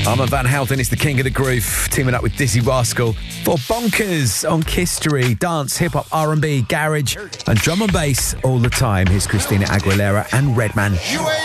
Armand Van Helden is the king of the groove, teaming up with Dizzy Rascal for Bonkers on Kistery. Dance, hip-hop, R&B, garage and drum and bass all the time. Here's Christina Aguilera and Redman.